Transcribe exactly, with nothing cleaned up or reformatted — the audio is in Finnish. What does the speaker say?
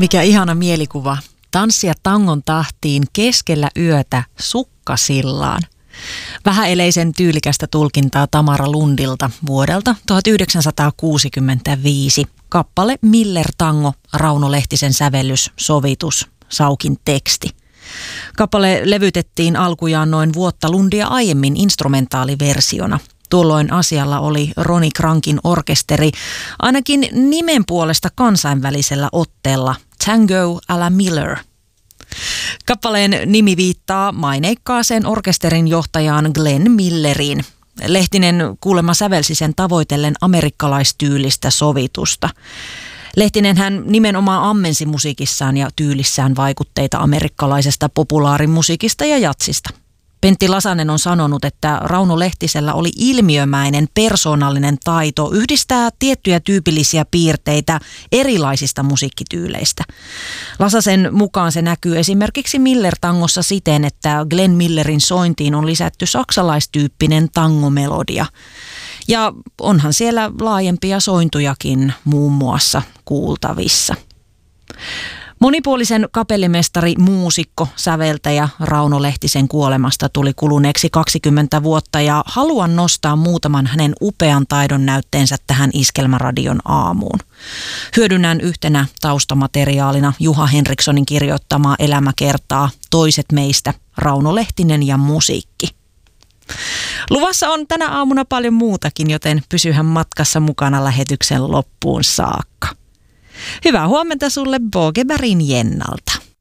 Mikä ihana mielikuva. Tanssia tangon tahtiin keskellä yötä sukkasillaan. Vähäeleisen tyylikästä tulkintaa Tamara Lundilta vuodelta tuhatyhdeksänsataakuusikymmentäviisi. Kappale Miller Tango, Rauno Lehtisen sävellys, sovitus, Saukin teksti. Kappale levytettiin alkujaan noin vuotta Lundia aiemmin instrumentaaliversiona. Tuolloin asialla oli Ronnie Krankin orkesteri, ainakin nimen puolesta kansainvälisellä otteella Tango à la Miller. Kappaleen nimi viittaa maineikkaaseen orkesterin johtajaan Glenn Milleriin. Lehtinen kuulemma sävelsi sen tavoitellen amerikkalaistyylistä sovitusta. Lehtinen hän nimenomaan ammensi musiikissaan ja tyylissään vaikutteita amerikkalaisesta populaarimusiikista ja jatsista. Pentti Lasanen on sanonut, että Rauno Lehtisellä oli ilmiömäinen persoonallinen taito yhdistää tiettyjä tyypillisiä piirteitä erilaisista musiikkityyleistä. Lasasen mukaan se näkyy esimerkiksi Miller-tangossa siten, että Glenn Millerin sointiin on lisätty saksalaistyyppinen tangomelodia. Ja onhan siellä laajempia sointujakin muun muassa kuultavissa. Monipuolisen kapellimestari, muusikko, säveltäjä Rauno Lehtisen kuolemasta tuli kuluneeksi kaksikymmentä vuotta ja haluan nostaa muutaman hänen upean taidon näytteensä tähän Iskelmäradion aamuun. Hyödynnän yhtenä taustamateriaalina Juha Henrikssonin kirjoittamaa elämäkertaa Toiset meistä, Rauno Lehtinen ja musiikki. Luvassa on tänä aamuna paljon muutakin, joten pysyhän matkassa mukana lähetyksen loppuun saakka. Hyvää huomenta sulle Bogebergin Jennalta.